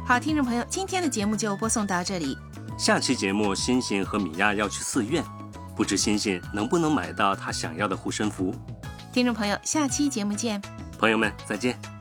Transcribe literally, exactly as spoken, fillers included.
好，听众朋友，今天的节目就播送到这里。 下期节目，星星和米娅要去寺院，不知星星能不能买到他想要的护身符。 听众朋友，下期节目见。 朋友们，再见。